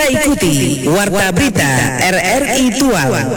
Anda ikuti Warta Berita RRI Tualan.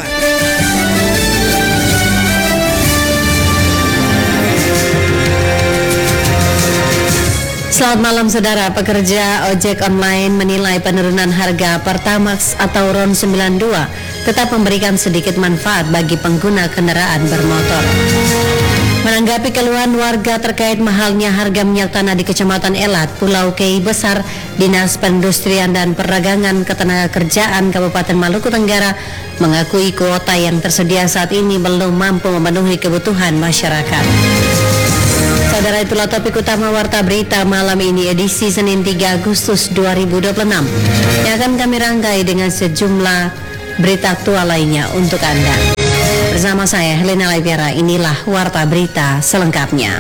Selamat malam saudara. Pekerja ojek online menilai penurunan harga Pertamax atau RON 92 tetap memberikan sedikit manfaat bagi pengguna kendaraan bermotor. Menanggapi keluhan warga terkait mahalnya harga minyak tanah di Kecamatan Elat, Pulau Kei Besar, Dinas Perindustrian dan Perdagangan Ketenagakerjaan Kabupaten Maluku Tenggara mengakui kuota yang tersedia saat ini belum mampu memenuhi kebutuhan masyarakat. Saudara, itulah topik utama Warta Berita malam ini, edisi Senin 3 Agustus 2026 yang akan kami rangkai dengan sejumlah berita aktual lainnya untuk Anda. Bersama saya Helena Laipiara, inilah Warta Berita selengkapnya.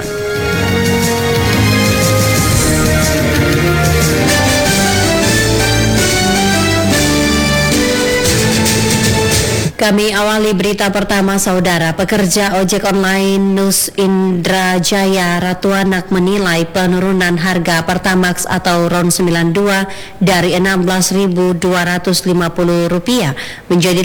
Kami awali berita pertama, saudara. Pekerja ojek online Nus Indrajaya Ratuanak menilai penurunan harga Pertamax atau RON 92 dari Rp16.250 menjadi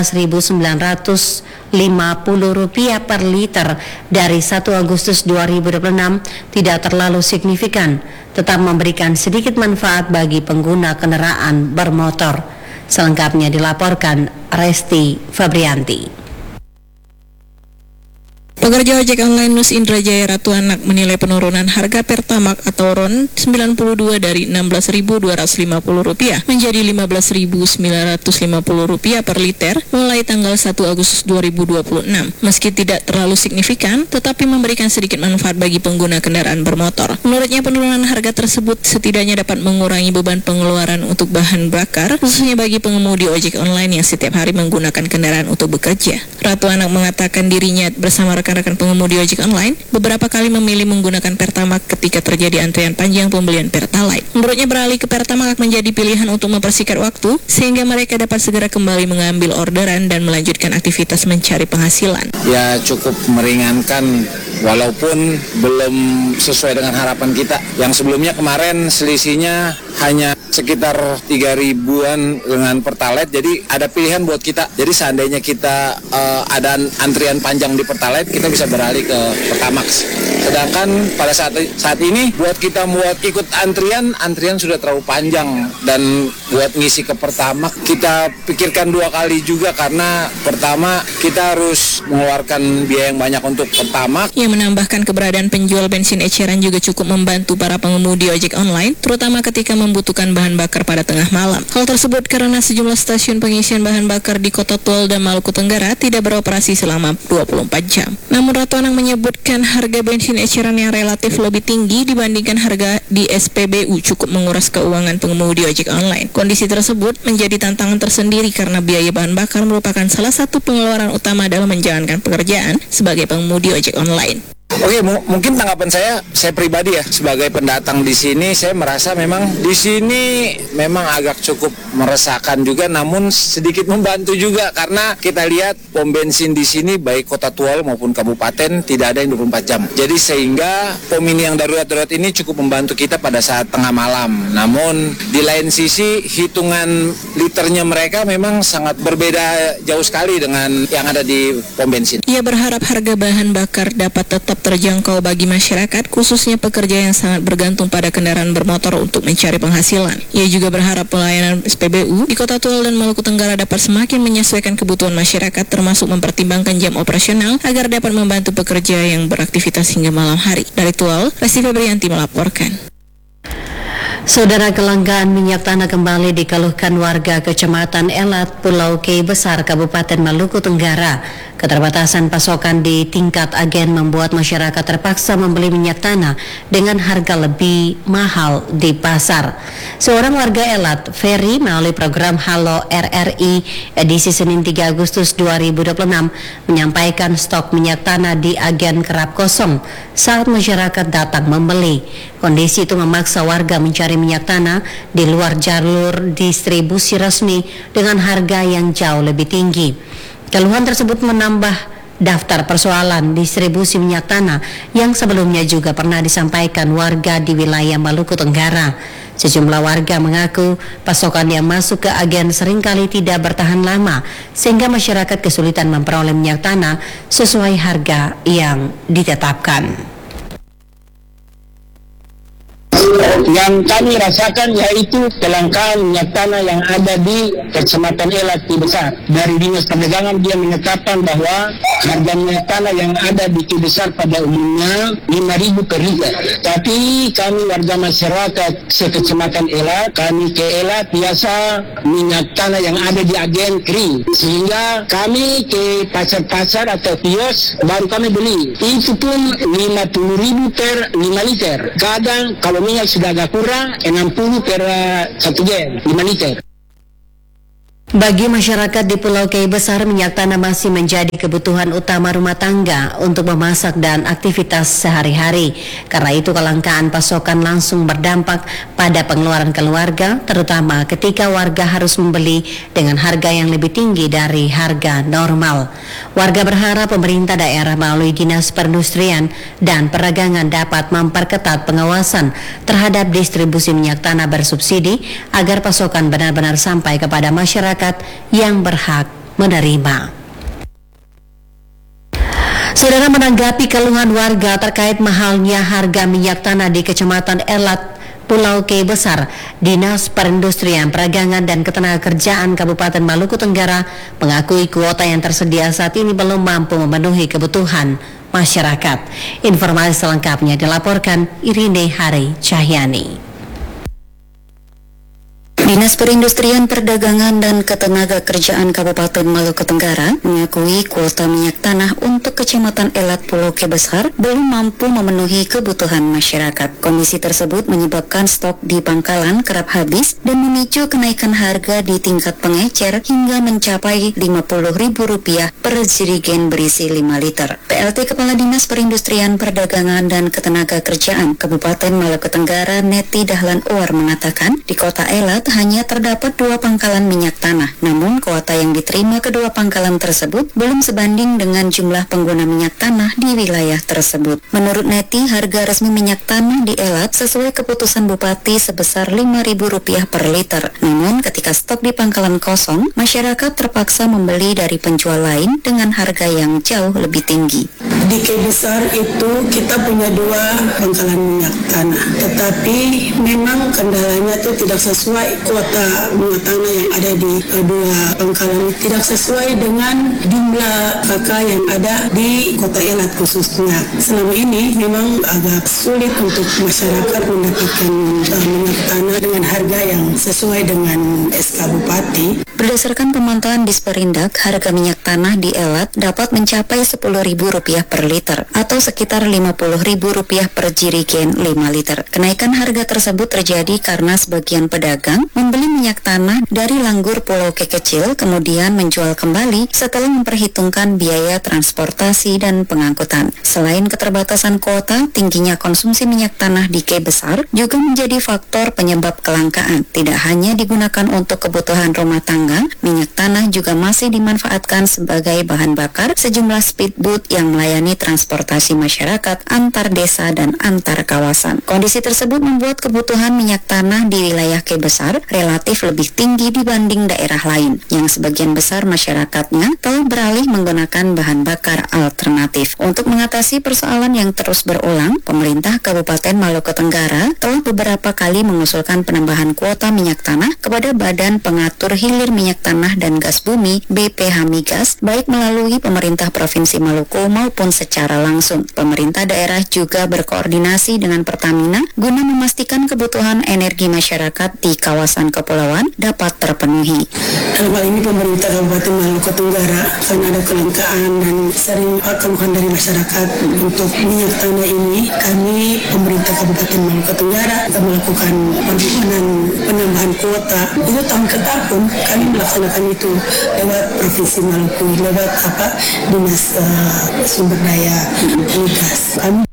Rp15.950 per liter dari 1 Agustus 2026 tidak terlalu signifikan, tetap memberikan sedikit manfaat bagi pengguna kendaraan bermotor. Selengkapnya dilaporkan Resti Fabrianti. Pekerja ojek online Nus Indrajaya Ratuanak menilai penurunan harga Pertamax atau RON 92 dari Rp16.250 menjadi Rp15.950 per liter mulai tanggal 1 Agustus 2026. Meski tidak terlalu signifikan, tetapi memberikan sedikit manfaat bagi pengguna kendaraan bermotor. Menurutnya, penurunan harga tersebut setidaknya dapat mengurangi beban pengeluaran untuk bahan bakar, khususnya bagi pengemudi ojek online yang setiap hari menggunakan kendaraan untuk bekerja. Ratuanak mengatakan dirinya bersama rekan-rekan pengemudi ojek online beberapa kali memilih menggunakan Pertamax ketika terjadi antrian panjang pembelian Pertalite. Menurutnya, beralih ke Pertamax menjadi pilihan untuk mempersingkat waktu sehingga mereka dapat segera kembali mengambil orderan dan melanjutkan aktivitas mencari penghasilan. Ya, cukup meringankan walaupun belum sesuai dengan harapan kita. Yang sebelumnya kemarin selisihnya hanya sekitar 3.000-an dengan Pertalite, jadi ada pilihan buat kita. Jadi seandainya kita ada antrian panjang di Pertalite, kita bisa beralih ke Pertamax. Sedangkan pada saat ini buat kita ikut antrian sudah terlalu panjang, dan buat ngisi ke Pertamax kita pikirkan dua kali juga, karena pertama kita harus mengeluarkan biaya yang banyak untuk Pertamax. Ia menambahkan keberadaan penjual bensin eceran juga cukup membantu para pengemudi ojek online, terutama ketika membutuhkan bahan bakar pada tengah malam. Hal tersebut karena sejumlah stasiun pengisian bahan bakar di Kota Tual dan Maluku Tenggara tidak beroperasi selama 24 jam. Namun Ratuanak menyebutkan harga bensin eceran yang relatif lebih tinggi dibandingkan harga di SPBU cukup menguras keuangan pengemudi ojek online. Kondisi tersebut menjadi tantangan tersendiri karena biaya bahan bakar merupakan salah satu pengeluaran utama dalam menjalankan pekerjaan sebagai pengemudi ojek online. Oke, mungkin tanggapan saya pribadi ya, sebagai pendatang di sini, saya merasa memang di sini memang agak cukup meresahkan juga, namun sedikit membantu juga karena kita lihat pom bensin di sini baik Kota Tual maupun kabupaten tidak ada yang 24 jam. Jadi sehingga pom ini yang darurat ini cukup membantu kita pada saat tengah malam. Namun di lain sisi hitungan liternya mereka memang sangat berbeda jauh sekali dengan yang ada di pom bensin. Ia berharap harga bahan bakar dapat tetap terjangkau bagi masyarakat, khususnya pekerja yang sangat bergantung pada kendaraan bermotor untuk mencari penghasilan. Ia juga berharap pelayanan SPBU di Kota Tual dan Maluku Tenggara dapat semakin menyesuaikan kebutuhan masyarakat, termasuk mempertimbangkan jam operasional agar dapat membantu pekerja yang beraktivitas hingga malam hari. Dari Tual, Resti Fabrianti melaporkan. Saudara, kelangkaan minyak tanah kembali dikeluhkan warga Kecamatan Elat, Pulau Kei Besar, Kabupaten Maluku Tenggara. Keterbatasan pasokan di tingkat agen membuat masyarakat terpaksa membeli minyak tanah dengan harga lebih mahal di pasar. Seorang warga Elat, Ferry, melalui program Halo RRI edisi Senin 3 Agustus 2026 menyampaikan stok minyak tanah di agen kerap kosong saat masyarakat datang membeli. Kondisi itu memaksa warga mencari minyak tanah di luar jalur distribusi resmi dengan harga yang jauh lebih tinggi. Keluhan tersebut menambah daftar persoalan distribusi minyak tanah yang sebelumnya juga pernah disampaikan warga di wilayah Maluku Tenggara. Sejumlah warga mengaku pasokan yang masuk ke agen seringkali tidak bertahan lama sehingga masyarakat kesulitan memperoleh minyak tanah sesuai harga yang ditetapkan. Yang kami rasakan yaitu kelangkaan minyak tanah yang ada di Kecamatan Elat Ki Besar. Dari Dinas Perdagangan dia menetapkan bahwa harga minyak tanah yang ada di Ki Besar pada umumnya 5.000 per liter. Tapi kami warga masyarakat sekecamatan Elat, kami ke Elat biasa minyak tanah yang ada di agen kering. Sehingga kami ke pasar-pasar atau kios baru kami beli. Itu pun 50.000 per 5 liter. Kadang kalau minyak sudah agak kurang 60 per 1 gen 5 liter. Bagi masyarakat di Pulau Kei Besar, minyak tanah masih menjadi kebutuhan utama rumah tangga untuk memasak dan aktivitas sehari-hari. Karena itu kelangkaan pasokan langsung berdampak pada pengeluaran keluarga, terutama ketika warga harus membeli dengan harga yang lebih tinggi dari harga normal. Warga berharap pemerintah daerah melalui Dinas Perindustrian dan Perdagangan dapat memperketat pengawasan terhadap distribusi minyak tanah bersubsidi agar pasokan benar-benar sampai kepada masyarakat yang berhak menerima. Saudara, menanggapi keluhan warga terkait mahalnya harga minyak tanah di Kecamatan Elat, Pulau Kei Besar, Dinas Perindustrian, Perdagangan dan Ketenagakerjaan Kabupaten Maluku Tenggara mengakui kuota yang tersedia saat ini belum mampu memenuhi kebutuhan masyarakat. Informasi selengkapnya dilaporkan Irine Hari Cahyani. Dinas Perindustrian, Perdagangan dan Ketenagakerjaan Kabupaten Maluku Tenggara mengakui kuota minyak tanah untuk Kecamatan Elat Pulau Kei Besar belum mampu memenuhi kebutuhan masyarakat. Kondisi tersebut menyebabkan stok di pangkalan kerap habis dan memicu kenaikan harga di tingkat pengecer hingga mencapai Rp50.000 per jerigen berisi 5 liter. PLT Kepala Dinas Perindustrian, Perdagangan dan Ketenagakerjaan Kabupaten Maluku Tenggara, Neti Dahlan Uar, mengatakan di kota Elat hanya terdapat 2 pangkalan minyak tanah. Namun kuota yang diterima kedua pangkalan tersebut belum sebanding dengan jumlah pengguna minyak tanah di wilayah tersebut. Menurut Neti, harga resmi minyak tanah di Elat sesuai keputusan Bupati sebesar Rp5.000 per liter. Namun ketika stok di pangkalan kosong, masyarakat terpaksa membeli dari penjual lain dengan harga yang jauh lebih tinggi. Di Kei Besar itu kita punya 2 pangkalan minyak tanah, tetapi memang kendalanya itu tidak sesuai kuota minyak tanah yang ada di kedua pangkalan, tidak sesuai dengan jumlah kakak yang ada di kota Elat khususnya. Selama ini memang agak sulit untuk masyarakat mendapatkan minyak tanah dengan harga yang sesuai dengan SK Bupati. Berdasarkan pemantauan Disperindak, harga minyak tanah di Elat dapat mencapai Rp10.000 per liter atau sekitar Rp50.000 per jerigen 5 liter. Kenaikan harga tersebut terjadi karena sebagian pedagang membeli minyak tanah dari Langgur Pulau Kei Kecil kemudian menjual kembali setelah memperhitungkan biaya transportasi dan pengangkutan. Selain keterbatasan kuota, tingginya konsumsi minyak tanah di Kei Besar juga menjadi faktor penyebab kelangkaan. Tidak hanya digunakan untuk kebutuhan rumah tangga, minyak tanah juga masih dimanfaatkan sebagai bahan bakar sejumlah speedboat yang melayani transportasi masyarakat antar desa dan antar kawasan. Kondisi tersebut membuat kebutuhan minyak tanah di wilayah Kei Besar relatif lebih tinggi dibanding daerah lain, yang sebagian besar masyarakatnya telah beralih menggunakan bahan bakar alternatif. Untuk mengatasi persoalan yang terus berulang, pemerintah Kabupaten Maluku Tenggara telah beberapa kali mengusulkan penambahan kuota minyak tanah kepada Badan Pengatur Hilir Minyak Tanah dan Gas Bumi BPH Migas, baik melalui pemerintah Provinsi Maluku maupun secara langsung. Pemerintah daerah juga berkoordinasi dengan Pertamina guna memastikan kebutuhan energi masyarakat di kawasan kepulauan dapat terpenuhi. Dalam hal ini pemerintah Kabupaten Maluku Tenggara karena ada kelangkaan dan sering keluhan dari masyarakat untuk minyak tanah ini, kami pemerintah Kabupaten Maluku Tenggara melakukan penambahan kuota. Itu tahun ke tahun kami melaksanakan itu lewat Provinsi Maluku, lewat Dinas Sumber Daya Migas. Kami